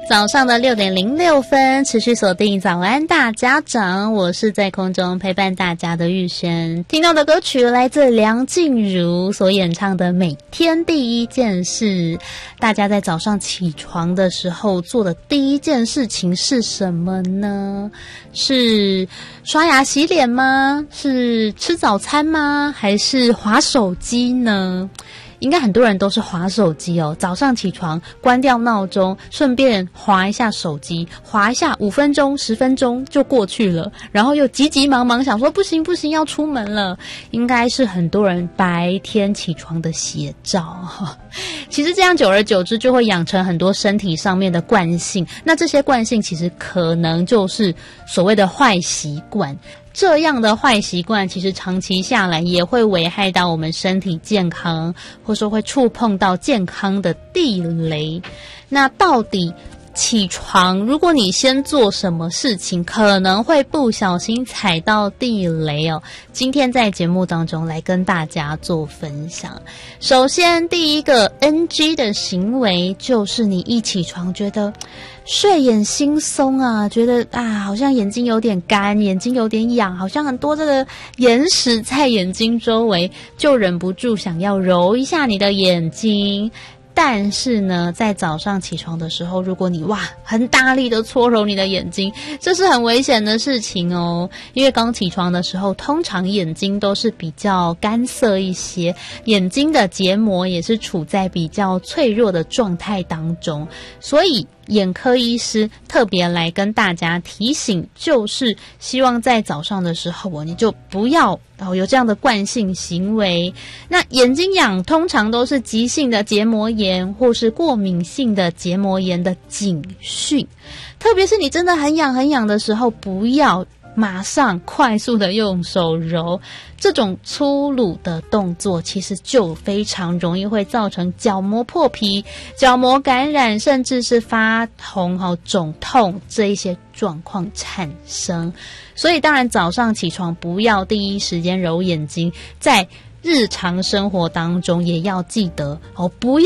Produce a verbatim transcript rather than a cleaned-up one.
早上的六点零六分，持续锁定早安大家长，我是在空中陪伴大家的玉轩。听到的歌曲来自梁静茹所演唱的《每天第一件事》。大家在早上起床的时候做的第一件事情是什么呢？是刷牙洗脸吗？是吃早餐吗？还是滑手机呢？应该很多人都是滑手机哦，早上起床关掉闹钟，顺便滑一下手机，滑一下五分钟十分钟就过去了，然后又急急忙忙想说不行不行要出门了，应该是很多人白天起床的写照。其实这样久而久之就会养成很多身体上面的惯性，那这些惯性其实可能就是所谓的坏习惯。这样的坏习惯其实长期下来也会危害到我们身体健康，或者说会触碰到健康的地雷。那到底起床，如果你先做什么事情可能会不小心踩到地雷哦，今天在节目当中来跟大家做分享。首先第一个 N G 的行为就是你一起床觉得睡眼惺忪啊，觉得啊好像眼睛有点干，眼睛有点痒，好像很多这个眼屎在眼睛周围，就忍不住想要揉一下你的眼睛。但是呢，在早上起床的时候，如果你哇很大力的搓揉你的眼睛，这是很危险的事情哦。因为刚起床的时候，通常眼睛都是比较干涩一些，眼睛的结膜也是处在比较脆弱的状态当中，所以眼科医师特别来跟大家提醒，就是希望在早上的时候，你就不要哦有这样的惯性行为。那眼睛痒通常都是急性的结膜炎或是过敏性的结膜炎的警讯，特别是你真的很痒很痒的时候，不要马上快速的用手揉，这种粗鲁的动作其实就非常容易会造成角膜破皮、角膜感染，甚至是发红、肿痛这一些状况产生。所以当然早上起床不要第一时间揉眼睛，在日常生活当中也要记得哦，不要